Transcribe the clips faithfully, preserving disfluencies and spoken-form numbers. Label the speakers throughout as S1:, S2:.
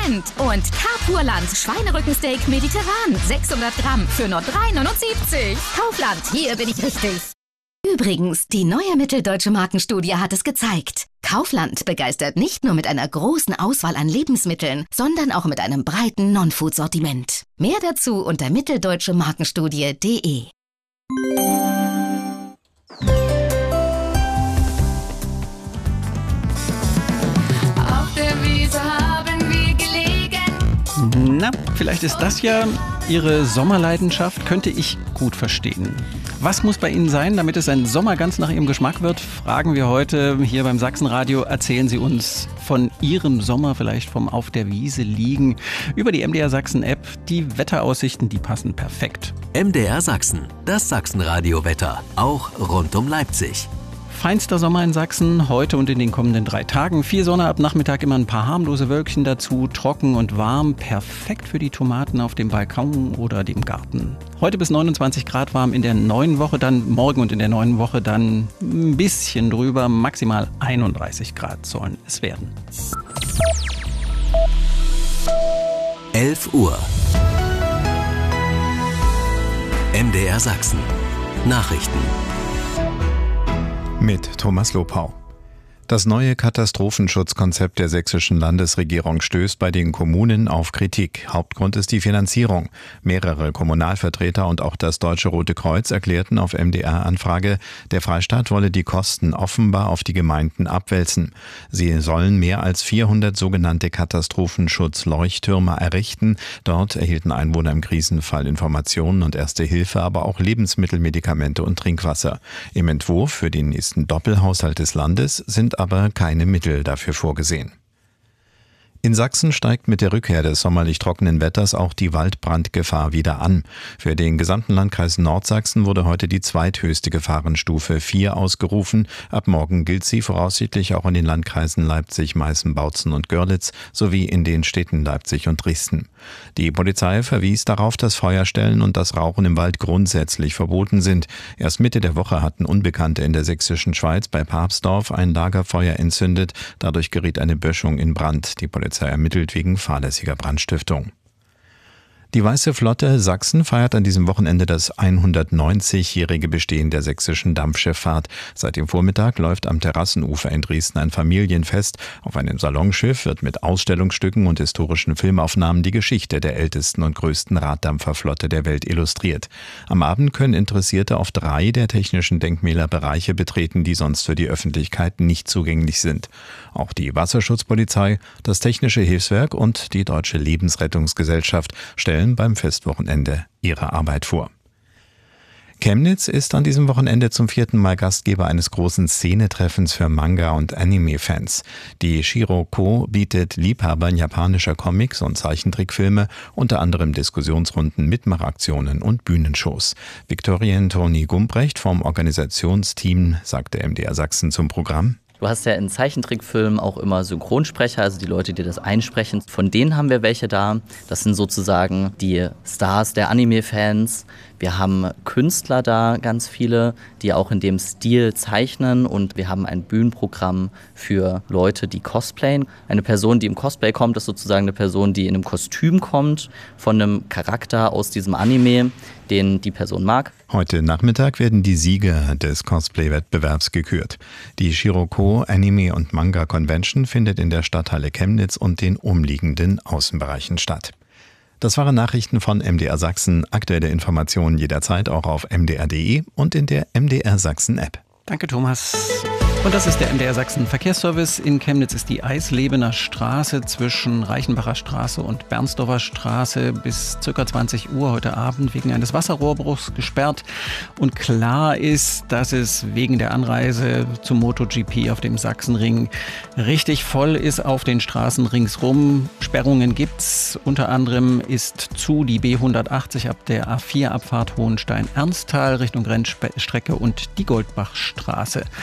S1: Prozent. Und Carpurland Schweinerückensteak mediterran sechshundert Gramm für nur drei neunundsiebzig. Kaufland, hier bin ich richtig. Übrigens, die neue mitteldeutsche Markenstudie hat es gezeigt. Kaufland begeistert nicht nur mit einer großen Auswahl an Lebensmitteln, sondern auch mit einem breiten Non-Food-Sortiment. Mehr dazu unter mitteldeutschemarkenstudie punkt de.
S2: Auf der Wiese haben wir gelegen.
S3: Na, vielleicht ist das ja Ihre Sommerleidenschaft, könnte ich gut verstehen. Was muss bei Ihnen sein, damit es ein Sommer ganz nach Ihrem Geschmack wird? Fragen wir heute hier beim Sachsenradio. Erzählen Sie uns von Ihrem Sommer, vielleicht vom Auf der Wiese liegen, über die M D R Sachsen App. Die Wetteraussichten, die passen perfekt.
S4: M D R Sachsen, das Sachsenradio-Wetter, auch rund um Leipzig.
S3: Feinster Sommer in Sachsen, heute und in den kommenden drei Tagen. Viel Sonne, ab Nachmittag immer ein paar harmlose Wölkchen dazu. Trocken und warm, perfekt für die Tomaten auf dem Balkon oder dem Garten. Heute bis neunundzwanzig Grad warm, in der neuen Woche dann, morgen und in der neuen Woche dann ein bisschen drüber. Maximal einunddreißig Grad sollen es werden.
S4: elf Uhr. M D R Sachsen. Nachrichten.
S5: Mit Thomas Lopau. Das neue Katastrophenschutzkonzept der sächsischen Landesregierung stößt bei den Kommunen auf Kritik. Hauptgrund ist die Finanzierung. Mehrere Kommunalvertreter und auch das Deutsche Rote Kreuz erklärten auf M D R-Anfrage, der Freistaat wolle die Kosten offenbar auf die Gemeinden abwälzen. Sie sollen mehr als vierhundert sogenannte Katastrophenschutzleuchttürme errichten. Dort erhielten Einwohner im Krisenfall Informationen und Erste Hilfe, aber auch Lebensmittel, Medikamente und Trinkwasser. Im Entwurf für den nächsten Doppelhaushalt des Landes sind aber keine Mittel dafür vorgesehen. In Sachsen steigt mit der Rückkehr des sommerlich trockenen Wetters auch die Waldbrandgefahr wieder an. Für den gesamten Landkreis Nordsachsen wurde heute die zweithöchste Gefahrenstufe vier ausgerufen. Ab morgen gilt sie voraussichtlich auch in den Landkreisen Leipzig, Meißen, Bautzen und Görlitz sowie in den Städten Leipzig und Dresden. Die Polizei verwies darauf, dass Feuerstellen und das Rauchen im Wald grundsätzlich verboten sind. Erst Mitte der Woche hatten Unbekannte in der sächsischen Schweiz bei Papsdorf ein Lagerfeuer entzündet. Dadurch geriet eine Böschung in Brand. Die Polizei ermittelt wegen fahrlässiger Brandstiftung. Die Weiße Flotte Sachsen feiert an diesem Wochenende das hundertneunzigjährige Bestehen der sächsischen Dampfschifffahrt. Seit dem Vormittag läuft am Terrassenufer in Dresden ein Familienfest. Auf einem Salonschiff wird mit Ausstellungsstücken und historischen Filmaufnahmen die Geschichte der ältesten und größten Raddampferflotte der Welt illustriert. Am Abend können Interessierte auf drei der technischen Denkmäler Bereiche betreten, die sonst für die Öffentlichkeit nicht zugänglich sind. Auch die Wasserschutzpolizei, das Technische Hilfswerk und die Deutsche Lebensrettungsgesellschaft stellen beim Festwochenende ihre Arbeit vor. Chemnitz ist an diesem Wochenende zum vierten Mal Gastgeber eines großen Szenetreffens für Manga- und Anime-Fans. Die Shiroko bietet Liebhabern japanischer Comics und Zeichentrickfilme, unter anderem Diskussionsrunden, Mitmachaktionen und Bühnenshows. Viktorien Toni Gumbrecht vom Organisationsteam sagte M D R Sachsen zum Programm:
S6: Du hast ja in Zeichentrickfilmen auch immer Synchronsprecher, also die Leute, die das einsprechen. Von denen haben wir welche da. Das sind sozusagen die Stars der Anime-Fans. Wir haben Künstler da, ganz viele, die auch in dem Stil zeichnen. Und wir haben ein Bühnenprogramm für Leute, die cosplayen. Eine Person, die im Cosplay kommt, ist sozusagen eine Person, die in einem Kostüm kommt, von einem Charakter aus diesem Anime, den die Person mag.
S5: Heute Nachmittag werden die Sieger des Cosplay-Wettbewerbs gekürt. Die Shiroko Anime- und Manga-Convention findet in der Stadthalle Chemnitz und den umliegenden Außenbereichen statt. Das waren Nachrichten von M D R Sachsen. Aktuelle Informationen jederzeit auch auf m d r punkt d e und in der M D R Sachsen App.
S3: Danke, Thomas. Und das ist der M D R Sachsen Verkehrsservice. In Chemnitz ist die Eislebener Straße zwischen Reichenbacher Straße und Bernsdorfer Straße bis ca. zwanzig Uhr heute Abend wegen eines Wasserrohrbruchs gesperrt. Und klar ist, dass es wegen der Anreise zum MotoGP auf dem Sachsenring richtig voll ist auf den Straßen ringsrum. Sperrungen gibt's. Unter anderem ist zu die B hundertachtzig ab der A vier Abfahrt Hohenstein-Ernsthal Richtung Rennstrecke und die Goldbachstraße.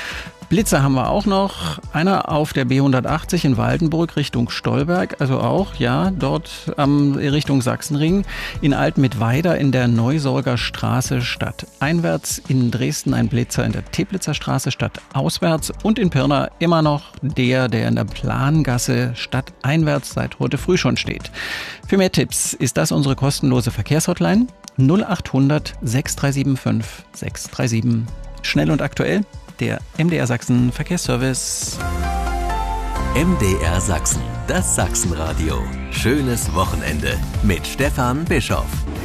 S3: Blitzer haben wir auch noch. Einer auf der B hundertachtzig in Waldenburg Richtung Stolberg, also auch, ja, dort ähm, Richtung Sachsenring. In Altmittweida in der Neusorger Straße stadteinwärts. In Dresden ein Blitzer in der Teplitzer Straße stadtauswärts. Und in Pirna immer noch der, der in der Plangasse stadteinwärts seit heute früh schon steht. Für mehr Tipps ist das unsere kostenlose Verkehrshotline null achthundert sechs drei sieben fünf sechs drei sieben. Schnell und aktuell, der M D R Sachsen Verkehrsservice.
S4: M D R Sachsen, das Sachsenradio. Schönes Wochenende mit Stefan Bischoff.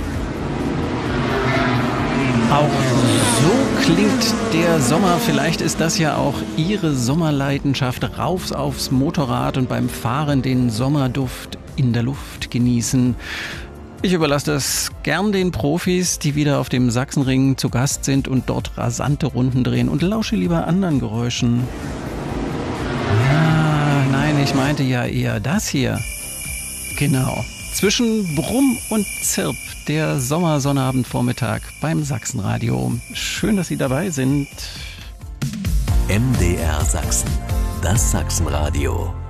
S3: Auch so klingt der Sommer. Vielleicht ist das ja auch Ihre Sommerleidenschaft. Rauf aufs Motorrad und beim Fahren den Sommerduft in der Luft genießen. Ich überlasse das gern den Profis, die wieder auf dem Sachsenring zu Gast sind und dort rasante Runden drehen, und lausche lieber anderen Geräuschen. Ja, nein, ich meinte ja eher das hier. Genau. Zwischen Brumm und Zirp, der Sommersonnabendvormittag beim Sachsenradio. Schön, dass Sie dabei sind.
S4: M D R Sachsen, das Sachsenradio.